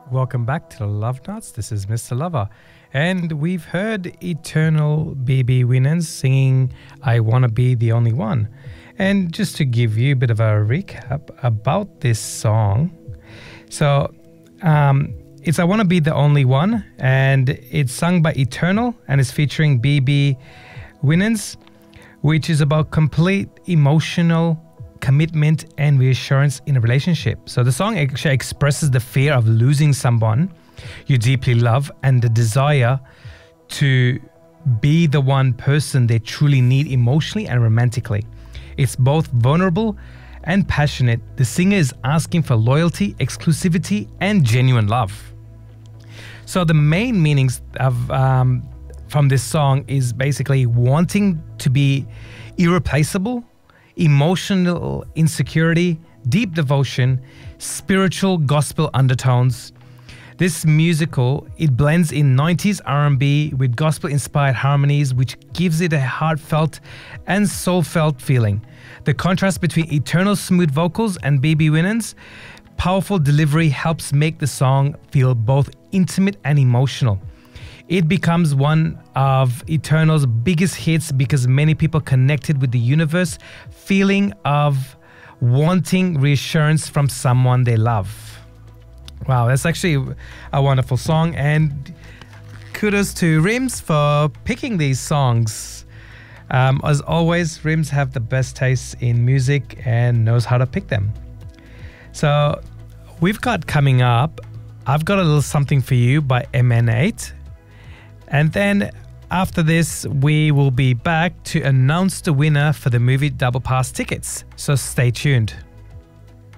Welcome back to the Love Nuts. This is Mr. Lover. And we've heard Eternal BB Winans singing I Wanna Be the Only One. And just to give you a bit of a recap about this song. So it's I Wanna Be the Only One, and it's sung by Eternal and is featuring BB Winans, which is about complete emotional commitment and reassurance in a relationship. So the song actually expresses the fear of losing someone you deeply love and the desire to be the one person they truly need emotionally and romantically. It's both vulnerable and passionate. The singer is asking for loyalty, exclusivity, and genuine love. So the main meanings of from this song is basically wanting to be irreplaceable, emotional insecurity, deep devotion, spiritual gospel undertones. This musical, it blends in 90s R&B with gospel-inspired harmonies, which gives it a heartfelt and soul-felt feeling. The contrast between Eternal smooth vocals and BB Winans' powerful delivery helps make the song feel both intimate and emotional. It becomes one of Eternal's biggest hits because many people connected with the universe feeling of wanting reassurance from someone they love. Wow, that's actually a wonderful song, and kudos to Rims for picking these songs. As always, Rims have the best taste in music and knows how to pick them. So we've got coming up, I've got a little something for you by MN8. And then after this, we will be back to announce the winner for the movie Double Pass tickets. So stay tuned.